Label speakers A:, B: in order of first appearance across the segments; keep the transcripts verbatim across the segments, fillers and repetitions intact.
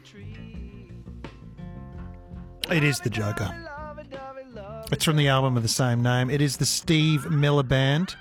A: It is the Joker. It's from the album of the same name. It is the Steve Miller Band.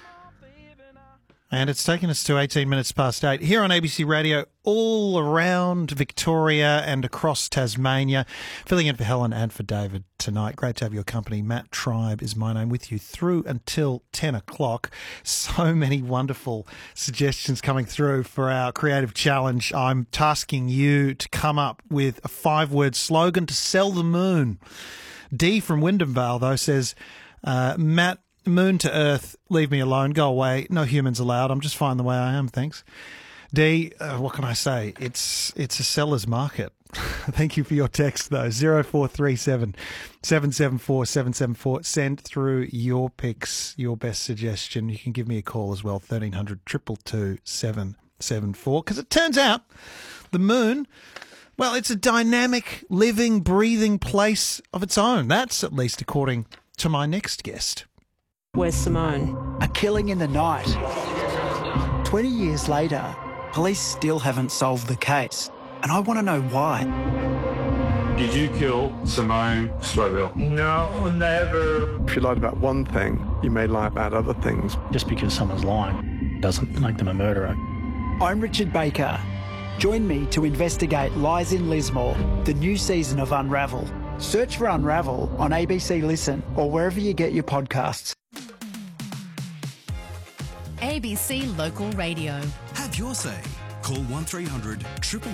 A: And it's taken us to eighteen minutes past eight here on A B C Radio, all around Victoria and across Tasmania. Filling in for Helen and for David tonight. Great to have your company. Matt Tribe is my name, with you through until ten o'clock. So many wonderful suggestions coming through for our creative challenge. I'm tasking you to come up with a five-word slogan to sell the moon. D from Wyndham Vale, though, says, uh, Matt, moon to earth, leave me alone, go away, no humans allowed, I'm just fine the way I am, thanks. D, uh, what can I say? It's it's a seller's market. Thank you for your text, though. zero four three seven, seven seven four, seven seven four. Send through your picks, your best suggestion. You can give me a call as well, thirteen hundred, two two two, seven seven four. Because it turns out the moon, well, it's a dynamic, living, breathing place of its own. That's at least according to my next guest.
B: Where's Simone?
C: A killing in the night. twenty years later, police still haven't solved the case. And I want to know why.
D: Did you kill Simone Stroville?
E: No, never.
F: If you lied about one thing, you may lie about other things.
G: Just because someone's lying doesn't make them a murderer.
C: I'm Richard Baker. Join me to investigate Lies in Lismore, the new season of Unravel. Search for Unravel on A B C Listen or wherever you get your podcasts.
H: A B C Local Radio.
I: Have your say. Call one three hundred, two two